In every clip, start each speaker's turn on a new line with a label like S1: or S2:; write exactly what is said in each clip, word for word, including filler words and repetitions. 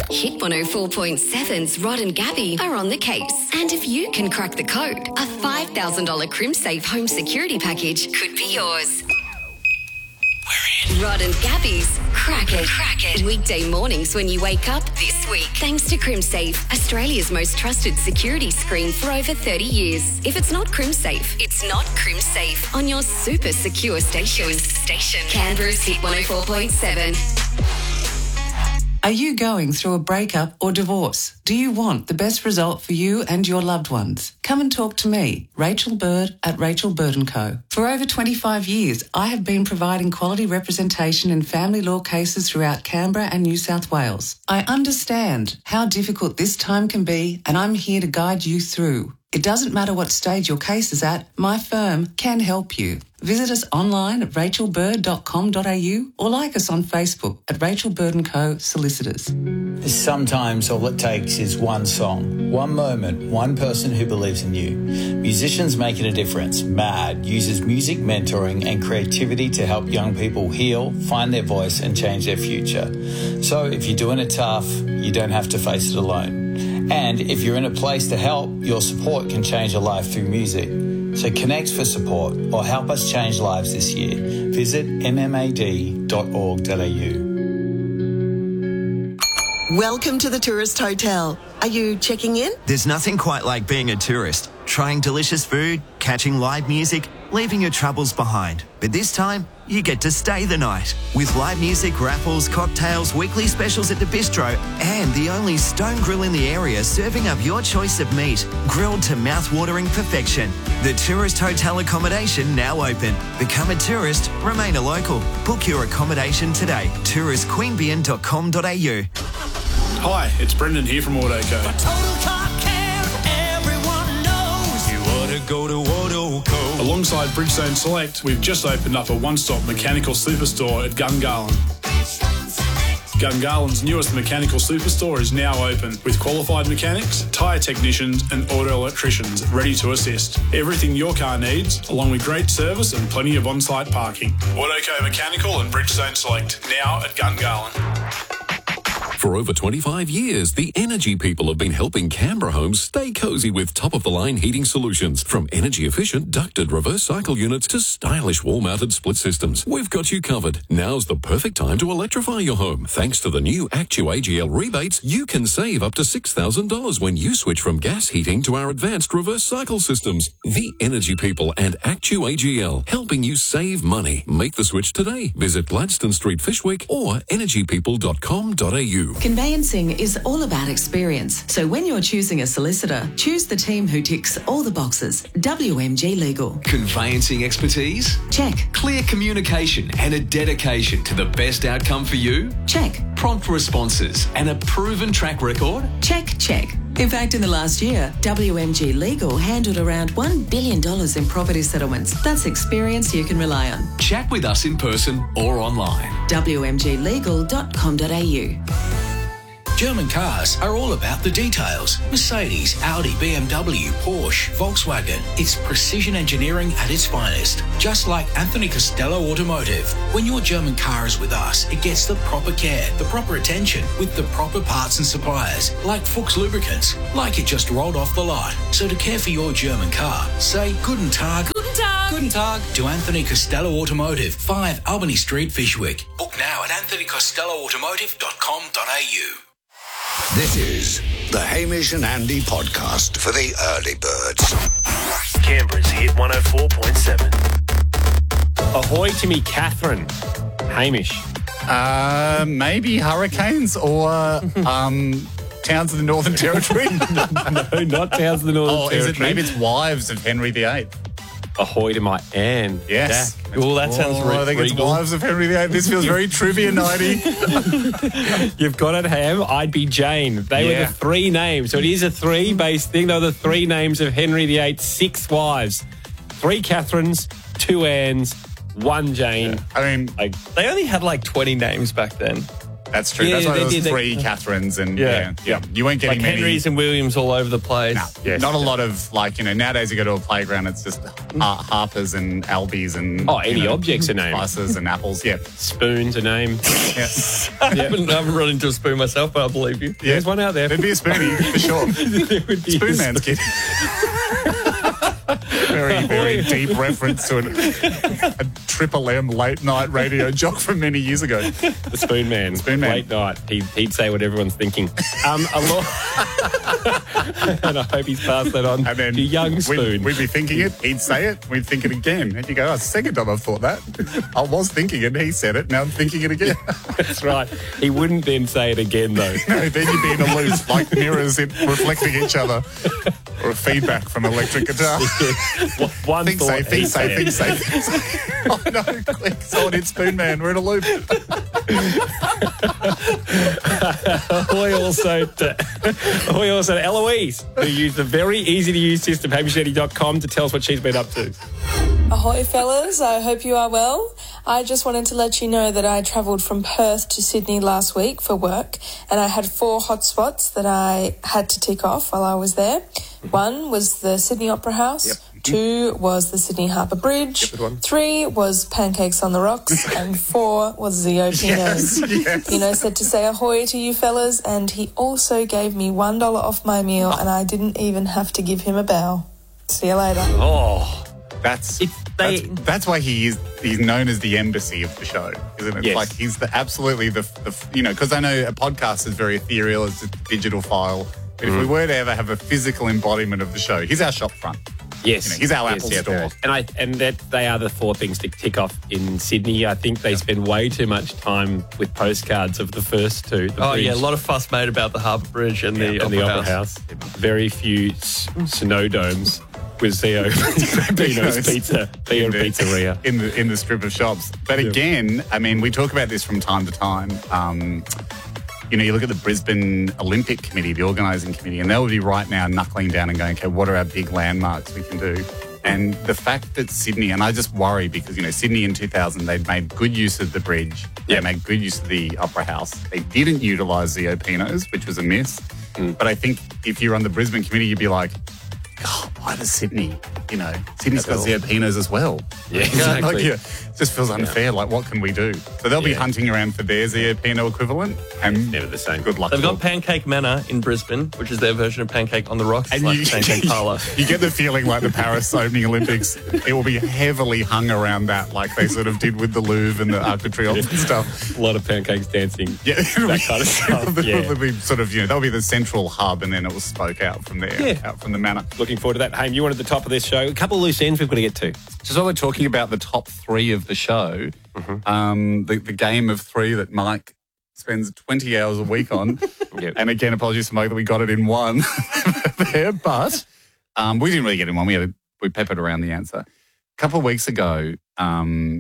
S1: Hit one oh four point seven's Rod and Gabby are on the case. And if you can crack the code, a five thousand dollars CrimSafe home security package could be yours. We're in. Rod and Gabby's Crack It. Crack It. Weekday mornings when you wake up this week. Thanks to CrimSafe, Australia's most trusted security screen for over thirty years. If it's not CrimSafe, it's not CrimSafe. On your super secure station. Station. Canberra's Hit one oh four point seven.
S2: Are you going through a breakup or divorce? Do you want the best result for you and your loved ones? Come and talk to me, Rachel Bird at Rachel Bird and Co. For over twenty-five years, I have been providing quality representation in family law cases throughout Canberra and New South Wales. I understand how difficult this time can be, and I'm here to guide you through. It doesn't matter what stage your case is at, my firm can help you. Visit us online at rachel bird dot com dot a u or like us on Facebook at Rachel Bird and Co. Solicitors.
S3: Sometimes all it takes is one song, one moment, one person who believes in you. Musicians Making a Difference, MAD, uses music mentoring and creativity to help young people heal, find their voice and change their future. So if you're doing it tough, you don't have to face it alone. And if you're in a place to help, your support can change a life through music. So connect for support or help us change lives this year. Visit m m a d dot org dot a u.
S4: Welcome to the Tourist Hotel. Are you checking in?
S5: There's nothing quite like being a tourist. Trying delicious food, catching live music, leaving your troubles behind. But this time, you get to stay the night. With live music, raffles, cocktails, weekly specials at the bistro, and the only stone grill in the area serving up your choice of meat, grilled to mouth-watering perfection. The Tourist Hotel accommodation now open. Become a tourist, remain a local. Book your accommodation today. tourist queanbeyan dot com dot a u.
S6: Hi, it's Brendan here from Autoco.
S7: For total car care, everyone knows you ought to go to Autoco.
S6: Alongside Bridgestone Select, we've just opened up a one-stop mechanical superstore at Gungahlin. Gungahlин's newest mechanical superstore is now open with qualified mechanics, tyre technicians and auto electricians ready to assist. Everything your car needs, along with great service and plenty of on-site parking. Autoco Mechanical and Bridgestone Select, now at Gungahlin.
S8: For over twenty-five years, the Energy People have been helping Canberra homes stay cosy with top-of-the-line heating solutions. From energy-efficient ducted reverse cycle units to stylish wall-mounted split systems, we've got you covered. Now's the perfect time to electrify your home. Thanks to the new Actu A G L rebates, you can save up to six thousand dollars when you switch from gas heating to our advanced reverse cycle systems. The Energy People and Actu A G L, helping you save money. Make the switch today. Visit Gladstone Street, Fishwick or energy people dot com dot a u.
S2: Conveyancing is all about experience. So when you're choosing a solicitor, choose the team who ticks all the boxes. W M G Legal.
S9: Conveyancing expertise?
S2: Check.
S9: Clear communication and a dedication to the best outcome for you?
S2: Check.
S9: Prompt responses and a proven track record?
S2: Check, check. In fact, in the last year, W M G Legal handled around one billion dollars in property settlements. That's experience you can rely on.
S9: Chat with us in person or online.
S2: w m g legal dot com dot a u.
S10: German cars are all about the details. Mercedes, Audi, B M W, Porsche, Volkswagen. It's precision engineering at its finest. Just like Anthony Costello Automotive. When your German car is with us, it gets the proper care, the proper attention, with the proper parts and suppliers, like Fuchs Lubricants, like it just rolled off the lot. So to care for your German car, say Guten Tag.
S7: Guten Tag.
S10: Guten Tag to Anthony Costello Automotive, five Albany Street, Fishwick. Book now at anthony costello automotive dot com dot a u.
S11: This is the Hamish and Andy podcast for the early birds.
S12: Canberra's Hit one oh four point seven. Ahoy to me, Catherine. Hamish.
S13: Uh, maybe Hurricanes or um, Towns of the Northern Territory.
S12: No, not Towns of the Northern
S13: oh,
S12: Territory.
S13: Is it, maybe it's Wives of Henry the Eighth.
S12: Ahoy to my Anne.
S13: Yes.
S12: Oh, that sounds
S13: oh,
S12: re-
S13: I think
S12: regal.
S13: it's Wives of Henry the Eighth. This feels very trivia nighty.
S12: You've got it, Ham. I'd be Jane. They
S13: Yeah.
S12: were the three names. So it is a three-based thing. They were the three names of Henry the Eighth's six wives. Three Catherines, two Annes, one Jane.
S13: Yeah. I mean,
S14: like, they only had like twenty names back then.
S13: That's true.
S14: Yeah,
S13: That's why
S14: they
S13: there was
S14: did, they-
S13: three Catherines and
S14: Yeah.
S13: yeah, yeah. You weren't getting
S14: Like
S13: many.
S14: Henrys and Williams all over the place.
S13: No,
S14: Yes.
S13: not a lot of like you know. Nowadays you go to a playground, it's just Har- Harpers and Albies and
S12: Oh, any
S13: you know,
S12: object's a name.
S13: Slices and apples. Yeah,
S12: Spoon's a name.
S13: yes.
S14: I, haven't, I haven't run into a spoon myself, but I believe you.
S13: Yeah.
S12: There's one out there.
S13: There'd be a spoonie for sure.
S12: There would be a
S13: Spoon Man's kid. Very, very deep reference to an, a Triple M late night radio jock from many years ago.
S12: The Spoon Man.
S13: Spoon Man.
S12: Late night. He'd, he'd say what everyone's thinking. Um, a lot. And I hope he's passed that on
S13: And then
S12: to young Spoon.
S13: We'd, we'd be thinking it, he'd say it, we'd think it again. And you go, oh, it's the second time I've thought that. I was thinking it, he said it, now I'm thinking it again.
S12: That's right. He wouldn't then say it again, though.
S13: No, then you'd be in a loop, like mirrors in, reflecting each other. Or a feedback from electric guitar.
S12: One
S13: think
S12: thought,
S13: safe, think
S12: he
S13: safe,
S12: said.
S13: think safe, think safe. Oh no, quick, someone hit Spoon Man, we're in a loop.
S12: Ahoy also to, ahoy also to Eloise, who used a very easy-to-use system, hamish and andy dot com, to tell us what she's been up to.
S15: Ahoy fellas, I hope you are well. I just wanted to let you know that I travelled from Perth to Sydney last week for work, and I had four hotspots that I had to tick off while I was there. One was the Sydney Opera House,
S12: Yep.
S15: two was the Sydney Harbour Bridge,
S12: Yep, good one.
S15: three was Pancakes on the Rocks, and four was Zio Pinos.
S13: Yes, yes.
S15: Pino said to say ahoy to you fellas, and he also gave me one dollar off my meal, and I didn't even have to give him a bow. See you later.
S12: Oh,
S13: That's,
S12: If they-
S13: that's that's why he is he's known as the embassy of the show, isn't it?
S12: Yes.
S13: Like he's the absolutely the, the you know because I know a podcast is very ethereal, it's a digital file. But if we
S12: Mm-hmm.
S13: were to ever have a physical embodiment of the show, he's our shop front.
S12: yes.
S13: You know, he's our
S12: Yes,
S13: Apple
S12: yes,
S13: store.
S12: yes. And I and that they are the four things to tick off in Sydney. I think they spend way too much time with postcards of the first two. The
S14: Oh,
S12: bridge
S14: yeah, a lot of fuss made about the Harbour Bridge and the,
S12: and
S14: Opera,
S12: the Opera
S14: House.
S12: House. Very few s- snow domes with Zio Pino's Pizza, Theo
S13: in the,
S12: Pizzeria.
S13: in the in the strip of shops. But
S12: Yeah.
S13: again, I mean, we talk about this from time to time. Um, you know, you look at the Brisbane Olympic Committee, the organising committee, and they'll be right now knuckling down and going, okay, what are our big landmarks we can do? And the fact that Sydney, and I just worry because, you know, Sydney in two thousand, they'd made good use of the bridge. They
S12: Yeah.
S13: made good use of the Opera House. They didn't utilise Zio Pinos, which was a miss.
S12: Mm.
S13: But I think if you're on the Brisbane committee, you'd be like, God, why does Sydney, you know, Sydney's got Zio Pinos as well.
S12: Yeah,
S13: Like,
S12: exactly.
S13: yeah, it just feels unfair. Like, what can we do? So they'll be
S12: Yeah.
S13: hunting around for their Zio Pino equivalent, and
S12: Never the same.
S13: good luck.
S14: They've
S13: to
S14: got Pancake Manor in Brisbane, which is their version of Pancake on the Rocks.
S13: And
S14: like
S13: you-
S14: Pancake Parlour.
S13: You get the feeling like the Paris opening Olympics, it will be heavily hung around that, like they sort of did with the Louvre and the Arc de Triomphe and stuff.
S12: A lot of pancakes dancing.
S13: Yeah, it'll
S12: That
S13: be-
S12: kind of stuff, yeah.
S13: It'll be sort of, you know, that'll be the central hub, and then it will spoke out from there,
S12: Yeah.
S13: out from the manor.
S12: Looking forward to that. Haim, you wanted the top of this show. A couple of loose ends we've got to get to.
S13: Just while we're talking about the top three of the show,
S12: Mm-hmm.
S13: um, the, the game of three that Mike spends twenty hours a week on.
S12: Yep.
S13: And again, apologies to Mike that we got it in one there, but um, we didn't really get it in one. We had a, we peppered around the answer. A couple of weeks ago, um,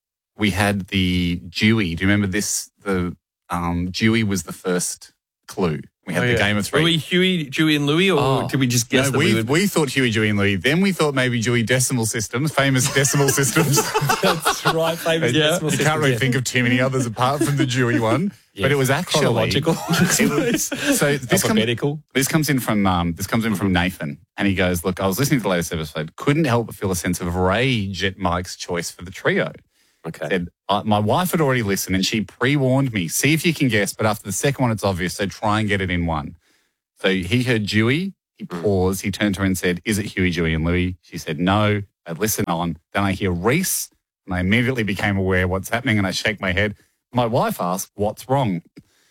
S13: we had the Dewey. Do you remember this? The um, Dewey was the first clue. We had
S14: Oh,
S13: the
S14: yeah.
S13: game of three.
S14: Were we Huey, Dewey and Louie, or
S13: Oh.
S14: did we just guess
S13: No,
S14: that
S13: we,
S14: we would...
S13: we thought Huey, Dewey, and Louie. Then we thought maybe Dewey Decimal Systems, famous decimal systems.
S12: That's right, famous
S13: Yeah,
S12: decimal
S13: you
S12: systems,
S13: can't really
S12: yeah.
S13: think of too many others apart from the Dewey one.
S12: Yes.
S13: But it was actually
S12: Chronological.
S13: It was, so this, come,
S12: Alphabetical.
S13: this comes in from um, this comes in from Nathan, and he goes, "Look, I was listening to the latest episode. Couldn't help but feel a sense of rage at Mike's choice for the trio.
S12: Okay.
S13: Said uh, my wife had already listened, and she pre-warned me. See if you can guess, but after the second one, it's obvious. So try and get it in one." So he heard Dewey. He paused. He turned to her and said, "Is it Huey, Dewey, and Louie?" She said, "No." I listen on. Then I hear Reese, and I immediately became aware of what's happening, and I shake my head. My wife asked, "What's wrong?"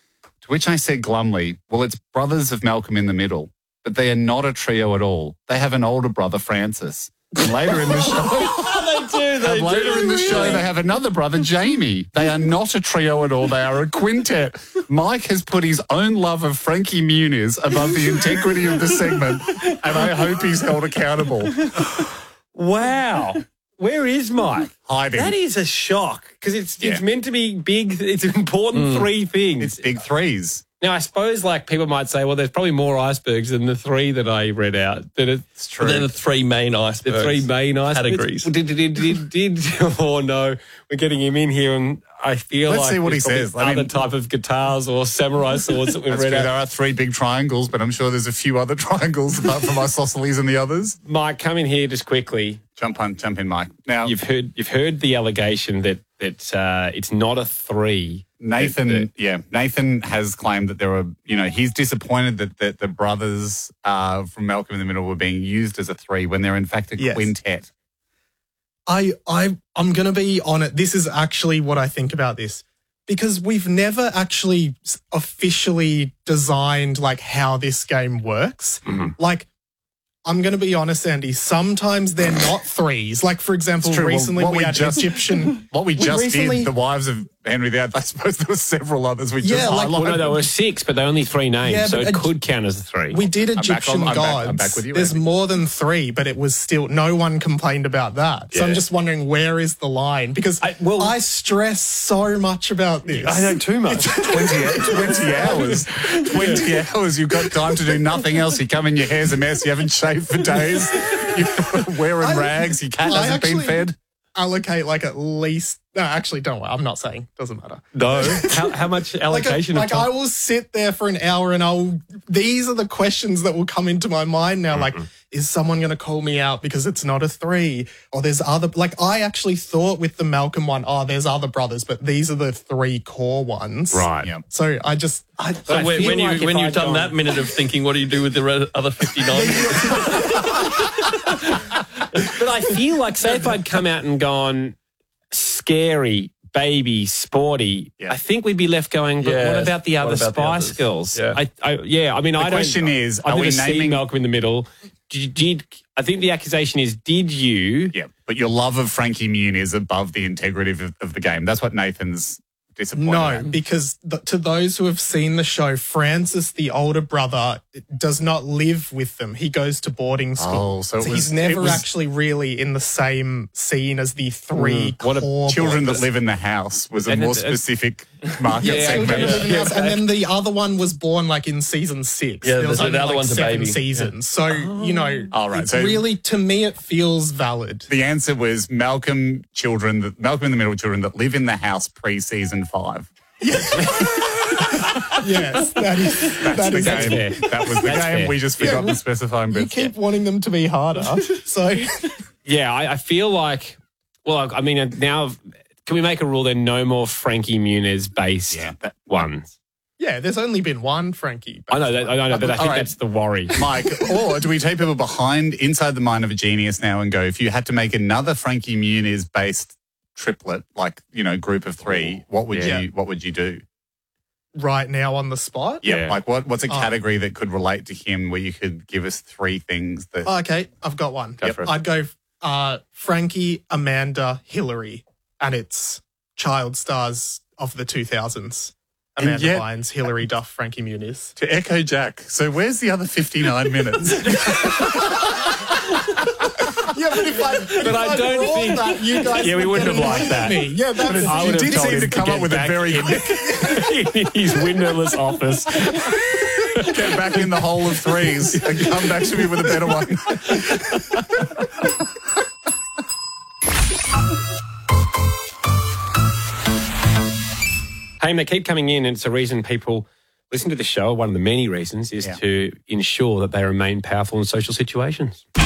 S13: To which I said glumly, "Well, it's brothers of Malcolm in the Middle, but they are not a trio at all. They have an older brother, Francis." And later in the show...
S14: they do, they
S13: And later
S14: do.
S13: in the show,
S14: really.
S13: they have another brother, Jamie. They are not a trio at all. They are a quintet. Mike has put his own love of Frankie Muniz above the integrity of the segment, and I hope he's held accountable.
S12: Wow. Where is Mike?
S13: Hiding.
S12: That is a shock because it's it's
S13: Yeah.
S12: meant to be big. It's important three things.
S13: It's big threes.
S12: Now, I suppose like people might say, well, there's probably more icebergs than the three that I read out. That it's
S14: true. But they're the three main icebergs.
S12: The three main icebergs.
S14: Categories.
S12: Did, did, did, did, did, oh, no. We're getting him in here and I feel
S13: Let's
S12: like
S13: see what he
S12: there's
S13: says.
S12: probably
S13: I mean-
S12: other type of guitars or samurai swords that we've
S13: That's
S12: read
S13: true.
S12: out.
S13: There are three big triangles, but I'm sure there's a few other triangles apart from isosceles and the others.
S12: Mike, come in here just quickly.
S13: Jump on, jump in, Mike. Now
S12: You've heard you've heard the allegation that that uh, it's not a three.
S13: Nathan,
S12: That-
S13: yeah, Nathan has claimed that there were, you know, he's disappointed that, that the brothers uh, from Malcolm in the Middle were being used as a three when they're in fact a
S16: Yes.
S13: quintet.
S16: I, I, I'm going to be on it. This is actually what I think about this because we've never actually s- officially designed like how this game works. Like, I'm going to be honest, Andy. Sometimes they're not threes. Like, for example,
S13: It's true. Well,
S16: recently
S13: what
S16: we,
S13: we
S16: had
S13: just-
S16: Egyptian.
S13: What we
S16: we
S13: just
S16: recently-
S13: did, the wives of Henry the Eighth, I suppose there were several others we just
S16: Yeah, like-
S13: highlighted.
S12: Well, no, there were six, but they're only three names,
S16: Yeah,
S12: so
S16: but
S12: it
S16: Egy-
S12: could count as a three.
S16: We did
S13: back
S16: Egyptian
S13: on- I'm back-
S16: gods.
S13: I'm back with you,
S16: There's
S13: Andy.
S16: more than three, but it was still no one complained about that. So I'm
S12: Yeah.
S16: just wondering where is the line because I,
S12: I- well-
S16: I stress so much about this.
S12: I know too much.
S13: twenty, twenty hours. twenty hours. You've got time to do nothing else. You come in, your hair's a mess. You haven't shaved for days. You're wearing
S16: I-
S13: rags. Your cat
S16: I
S13: hasn't been
S16: actually
S13: fed.
S16: allocate like at least. No, actually, don't worry. I'm not saying. Doesn't matter.
S12: No. how, how much
S16: Like, a,
S12: allocation
S16: like
S12: of
S16: I
S12: time?
S16: will sit there for an hour and I'll. These are the questions that will come into my mind now. Like, is someone going to call me out because it's not a three? Or there's other. Like, I actually thought with the Malcolm one, oh, there's other brothers, but these are the three core ones.
S12: Right.
S13: Yeah.
S16: So I just. I,
S14: So
S16: I
S14: when,
S16: feel
S14: when, you,
S16: like if
S14: when you've
S16: I'd
S14: done
S16: gone-
S14: that minute of thinking, what do you do with the re- other fifty-nine minutes?
S12: But I feel like, say if I'd come out and gone scary, baby, sporty,
S13: Yeah.
S12: I think we'd be left going, but
S14: Yeah,
S12: what about the
S14: what
S12: other
S14: about the
S12: Spice
S14: others?
S12: Girls?
S14: Yeah.
S12: I, I, yeah, I mean, I don't...
S13: question is,
S12: I've
S13: are we
S12: never seen
S13: naming-
S12: Malcolm in the Middle. Did, did I think the accusation is, did you...
S13: Yeah, but your love of Frankie Muniz is above the integrity of, of the game. That's what Nathan's disappointed
S16: No,
S13: at.
S16: because th- to those who have seen the show, Francis, the older brother, does not live with them. He goes to boarding school.
S13: Oh, so it
S16: So
S13: was-
S16: he's never
S13: it was-
S16: actually really in the same scene as the three
S12: Mm, what a-
S16: core
S13: Children
S16: boys.
S13: that live in the house was a
S12: And
S13: more
S12: it- it-
S13: specific market
S12: Yeah,
S13: segment.
S16: Children that live in the
S12: Yeah,
S16: house. And then the other one was born like in season six.
S14: Yeah,
S16: there was
S14: the- the
S16: only
S14: other
S16: like
S14: one's a
S16: seven
S14: baby.
S16: seasons. So, you know,
S13: All right,
S16: it's
S13: so-
S16: really, to me, it feels valid.
S13: The answer was Malcolm children, that Malcolm in the Middle children that live in the house pre-season five.
S16: Yes, that is, that
S13: That's
S16: is
S13: the
S12: That's
S13: game.
S12: fair.
S13: That was the
S12: That's
S13: game.
S12: fair.
S13: We just
S16: Yeah,
S13: forgot
S16: well,
S13: to specify
S16: You
S13: bits.
S16: keep wanting them to be harder. So,
S12: Yeah, I, I feel like... Well, I mean, now... Can we make a rule then no more Frankie Muniz-based
S13: Yeah, that-
S12: ones?
S16: yeah, there's only been one, Frankie.
S12: I know, that, I know, but I
S13: All
S12: think
S13: right.
S12: that's the worry.
S13: Mike, or do we take people behind inside the mind of a genius now and go, if you had to make another Frankie Muniz based triplet, like, you know, group of three, what would
S16: Yeah.
S13: you what would you do?
S16: Right now on the spot?
S13: Yeah.
S12: Yeah.
S13: Like what what's a
S16: Oh.
S13: category that could relate to him where you could give us three things that
S16: Oh, okay, I've got one.
S13: Go for it.
S16: I'd go uh, Frankie, Amanda, Hillary, and it's child stars of the two thousands.
S13: And
S16: Amanda
S13: yet-
S16: Bynes, Hillary Duff, Frankie Muniz.
S13: to echo Jack. So where's the other fifty-nine minutes?
S16: Yeah, but if I,
S12: But I don't think-
S16: that, you guys
S12: Yeah, we
S16: would
S12: wouldn't
S16: get
S12: have liked that.
S16: Me. Yeah, that's
S12: I
S13: you
S12: would have
S13: did
S12: told
S13: seem
S12: him
S13: to come
S12: get
S13: up with a
S12: back
S13: very
S12: in-
S13: quick
S12: in his windowless office.
S13: get back in the hole of threes and come back to me with a better one.
S12: Hey, they keep coming in, and it's a reason people listen to the show. One of the many reasons is
S13: Yeah.
S12: to ensure that they remain powerful in social situations. Do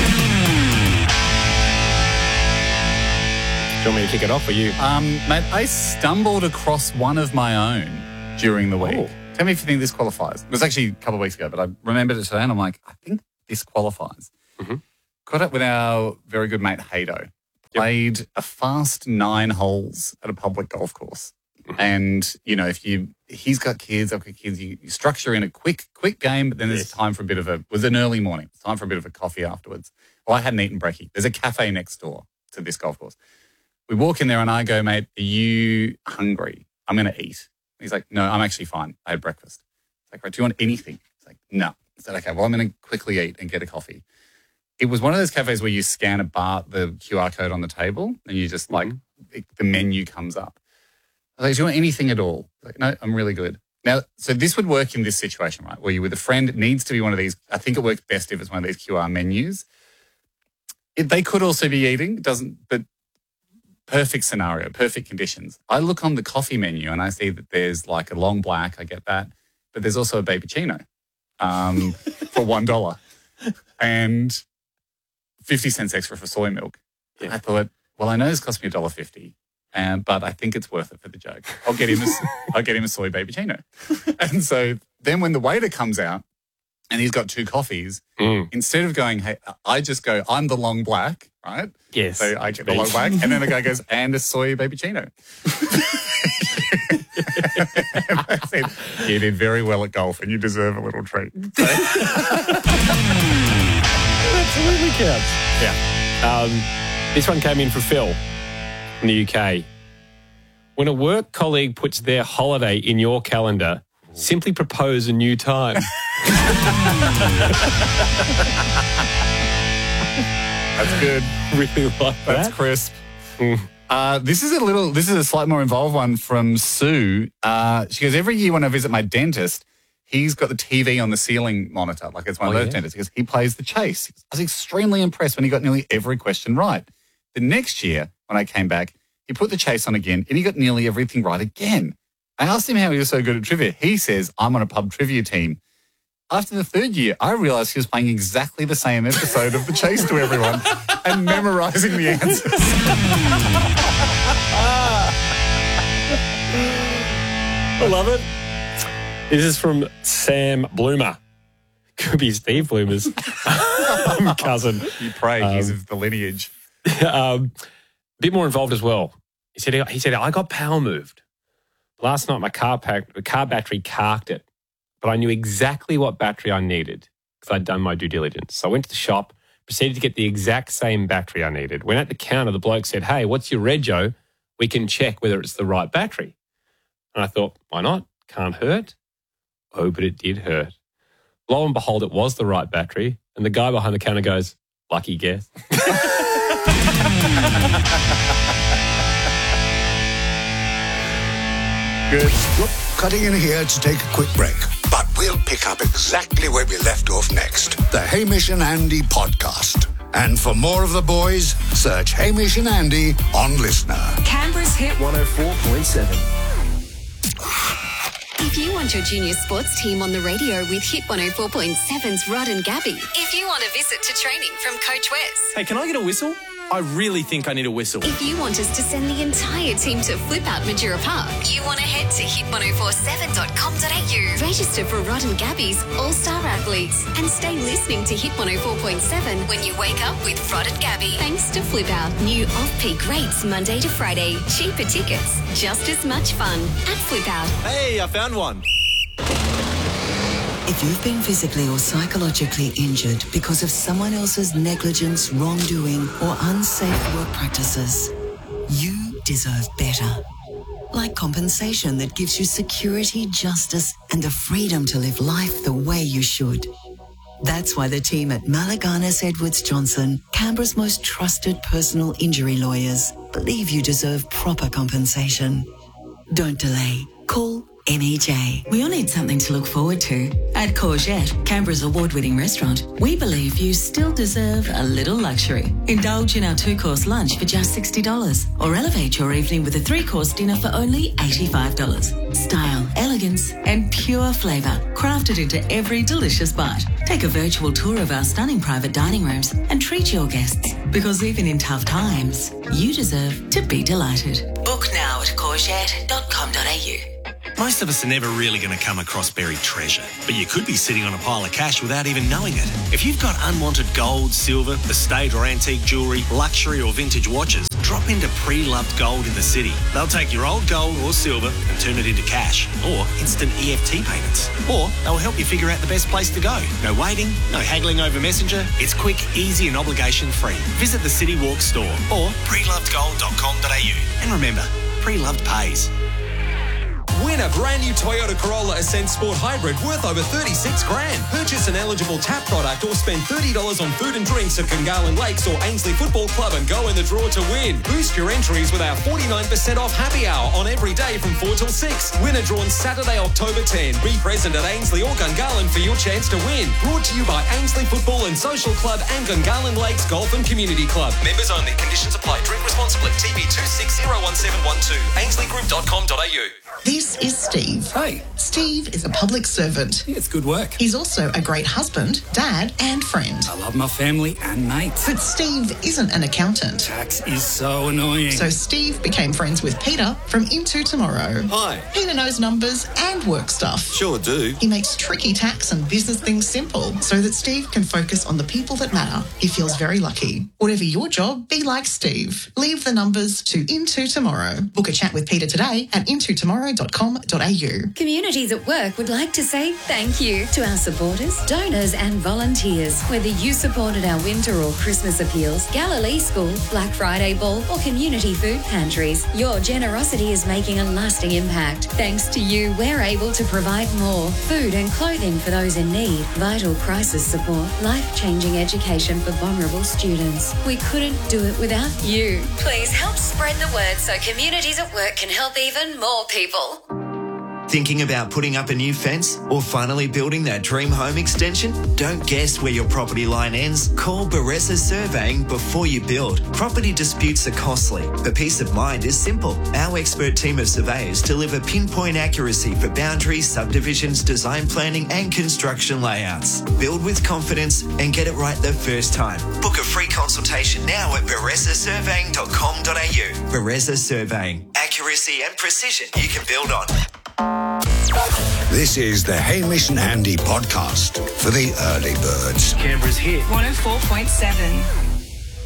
S12: you want me to kick it off for you?
S13: Um, mate, I stumbled across one of my own during the week.
S12: Oh.
S13: Tell me if you think this qualifies. It was actually a couple of weeks ago, but I remembered it today and I'm like, I think this qualifies.
S12: Mm-hmm.
S13: Caught up with our very good mate Haydo. Played a fast nine holes at a public golf course.
S12: Mm-hmm.
S13: And, you know, if you, he's got kids, I've got kids, you, you structure in a quick, quick game, but then there's
S12: Yes.
S13: time for a bit of a, it was an early morning, it's time for a bit of a coffee afterwards. Well, I hadn't eaten brekkie. There's a cafe next door to this golf course. We walk in there and I go, mate, are you hungry? I'm going to eat. He's like, no, I'm actually fine. I had breakfast. It's like, right, do you want anything? He's like, no. I said, okay, well, I'm going to quickly eat and get a coffee. It was one of those cafes where you scan a bar, the Q R code on the table, and you just like, it, the menu comes up. I was like, do you want anything at all? He's like, no, I'm really good. Now, so this would work in this situation, right? Where you're with a friend, it needs to be one of these. I think it works best if it's one of these Q R menus. It, they could also be eating, doesn't, but perfect scenario, perfect conditions. I look on the coffee menu and I see that there's like a long black, I get that, but there's also a Babychino um, for one dollar and fifty cents extra for soy milk. Yeah. I thought, well, I know this cost me one dollar fifty, um, but I think it's worth it for the joke. I'll get him a, I'll get him a soy Babychino. And so then when the waiter comes out, and he's got two coffees, mm. instead of going, hey, I just go, I'm the long black, right?
S12: Yes.
S13: So I get the long black, and then the guy goes, and a soy Babychino. And I said, you did very well at golf, and you deserve a little treat. So.
S12: Absolutely counts.
S13: Yeah.
S12: Um, this one came in for Phil in the U K. When a work colleague puts their holiday in your calendar, simply propose a new time.
S13: That's good.
S12: Really like that.
S13: That's crisp. Mm. Uh, this is a little, this is a slightly more involved one from Sue. Uh, she goes, every year when I visit my dentist, he's got the T V on the ceiling monitor, like it's one of
S12: Oh,
S13: those
S12: yeah?
S13: dentists, because he plays the chase. I was extremely impressed when he got nearly every question right. The next year, when I came back, he put the chase on again, and he got nearly everything right again. I asked him how he was so good at trivia. He says, I'm on a pub trivia team. After the third year, I realised he was playing exactly the same episode of The Chase to everyone and memorising the answers.
S12: I love it. This is from Sam Bloomer. Could be Steve Bloomer's cousin.
S13: You pray,
S12: Um,
S13: he's of the lineage.
S12: um, a bit more involved as well. He said, he said, I got power moved. Last night, my car, pack, the car battery carked it, but I knew exactly what battery I needed because I'd done my due diligence. So I went to the shop, proceeded to get the exact same battery I needed. When at the counter, the bloke said, hey, what's your rego? We can check whether it's the right battery. And I thought, why not? Can't hurt. Oh, but it did hurt. Lo and behold, it was the right battery. And the guy behind the counter goes, lucky guess.
S11: Good. Look, cutting in here to take a quick break. But we'll pick up exactly where we left off next. The Hamish and Andy podcast. And for more of the boys, search Hamish and Andy on Listener.
S1: Canberra's Hit
S17: one oh four point seven.
S1: If you want your junior sports team on the radio with Hit one oh four point seven's Rod and Gabby. If you want a visit to training from Coach Wes.
S17: Hey, can I get a whistle? I really think I need a whistle.
S1: If you want us to send the entire team to Flip Out Majura Park. You want to head to hit ten forty-seven dot com dot a u. Register for Rod and Gabby's All-Star Athletes. And stay listening to Hit one oh four point seven when you wake up with Rod and Gabby. Thanks to Flip Out. New off-peak rates Monday to Friday. Cheaper tickets. Just as much fun at Flip Out.
S17: Hey, I found one.
S18: If you've been physically or psychologically injured because of someone else's negligence, wrongdoing, or unsafe work practices, you deserve better. Like compensation that gives you security, justice, and the freedom to live life the way you should. That's why the team at Malaganas Edwards Johnson, Canberra's most trusted personal injury lawyers, believe you deserve proper compensation. Don't delay. Call M E J.
S19: We all need something to look forward to. At Courgette, Canberra's award-winning restaurant, we believe you still deserve a little luxury. Indulge in our two-course lunch for just sixty dollars or elevate your evening with a three-course dinner for only eighty-five dollars. Style, elegance and pure flavour crafted into every delicious bite. Take a virtual tour of our stunning private dining rooms and treat your guests, because even in tough times, you deserve to be delighted. Book now at courgette dot com dot a u.
S20: Most of us are never really going to come across buried treasure, but you could be sitting on a pile of cash without even knowing it. If you've got unwanted gold, silver, estate or antique jewellery, luxury or vintage watches, drop into Pre-Loved Gold in the city. They'll take your old gold or silver and turn it into cash or instant E F T payments. Or they'll help you figure out the best place to go. No waiting, no haggling over Messenger. It's quick, easy and obligation-free. Visit the City Walk store or pre loved gold dot com dot a u. And remember, Pre-Loved pays.
S17: We
S21: Win a brand new Toyota Corolla Ascent Sport Hybrid worth over thirty-six grand. Purchase an eligible tap product or spend thirty dollars on food and drinks at Gungahlin Lakes or Ainsley Football Club and go in the draw to win. Boost your entries with our forty-nine percent off happy hour on every day from four till six. Winner drawn Saturday, October tenth. Be present at Ainsley or Gungahlin for your chance to win. Brought to you by Ainsley Football and Social Club and Gungahlin Lakes Golf and Community Club. Members only. Conditions apply. Drink responsibly. T B two six zero one seven one two. ainsley group dot com dot a u.
S22: This is Steve.
S23: Hey.
S22: Steve is a public servant.
S23: Yeah, it's good work.
S22: He's also a great husband, dad, and friend.
S23: I love my family and mates.
S22: But Steve isn't an accountant.
S23: Tax is so annoying.
S22: So Steve became friends with Peter from Into Tomorrow.
S23: Hi.
S22: Peter knows numbers and work stuff.
S23: Sure do.
S22: He makes tricky tax and business things simple so that Steve can focus on the people that matter. He feels very lucky. Whatever your job, be like Steve. Leave the numbers to Into Tomorrow. Book a chat with Peter today at into tomorrow dot com dot a u.
S1: Communities at Work would like to say thank you to our supporters, donors and volunteers. Whether you supported our winter or Christmas appeals, Galilee School, Black Friday Ball or community food pantries, your generosity is making a lasting impact. Thanks to you, we're able to provide more food and clothing for those in need, vital crisis support, life-changing education for vulnerable students. We couldn't do it without you. Please help spread the word so Communities at Work can help even more people.
S5: Thinking about putting up a new fence or finally building that dream home extension? Don't guess where your property line ends. Call Baressa Surveying before you build. Property disputes are costly, but peace of mind is simple. Our expert team of surveyors deliver pinpoint accuracy for boundaries, subdivisions, design planning and construction layouts. Build with confidence and get it right the first time. Book a free consultation now at baressa surveying dot com dot a u. Baressa Surveying. Accuracy and precision you can build on.
S11: This is the Hamish and Andy podcast for the early birds.
S23: Canberra's hit.
S24: one oh four point seven.